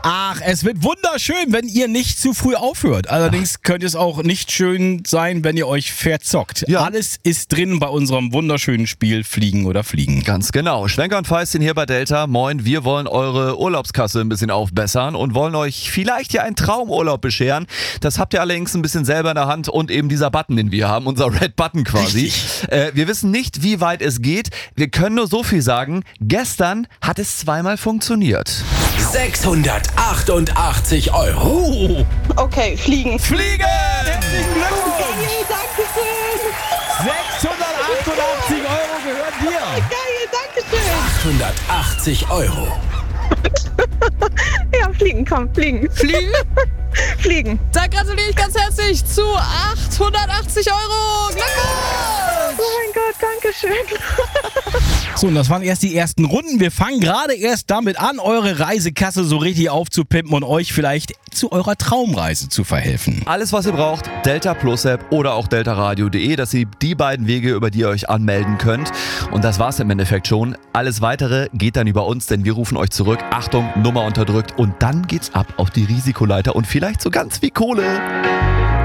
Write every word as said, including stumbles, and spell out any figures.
Ach, es wird wunderschön, wenn ihr nicht zu früh aufhört. Allerdings Ach. könnte es auch nicht schön sein, wenn ihr euch verzockt. Ja. Alles ist drin bei unserem wunderschönen Spiel Fliegen oder Fliegen. Ganz genau. Schwenker und Feistin hier bei Delta. Moin, wir wollen eure Urlaubskasse ein bisschen aufbessern und wollen euch vielleicht ja einen Traumurlaub bescheren. Das habt ihr allerdings ein bisschen selber in der Hand und eben dieser Button, den wir haben, unser Red Button quasi. Äh, wir wissen nicht, wie weit es geht. Wir können nur so viel sagen. Gestern hat es zweimal funktioniert. sechshundertachtundachtzig Euro. Oh. Okay, fliegen. Fliegen! Herzlichen Glückwunsch! Geil, danke schön! sechshundertachtundachtzig Euro gehören dir! Geil, danke schön! achthundertachtzig Euro. Ja, fliegen, komm, fliegen. Fliegen? Fliegen. Da gratuliere ich ganz herzlich zu achthundertachtzig Euro. Glückwunsch! Oh mein Gott, danke schön. So, und das waren erst die ersten Runden. Wir fangen gerade erst damit an, eure Reisekasse so richtig aufzupimpen und euch vielleicht zu eurer Traumreise zu verhelfen. Alles, was ihr braucht, Delta Plus App oder auch deltaradio punkt de, das sind die beiden Wege, über die ihr euch anmelden könnt. Und das war's im Endeffekt schon. Alles Weitere geht dann über uns, denn wir rufen euch zurück. Achtung, Nummer unterdrückt und dann geht's ab auf die Risikoleiter und vielleicht so ganz wie Kohle.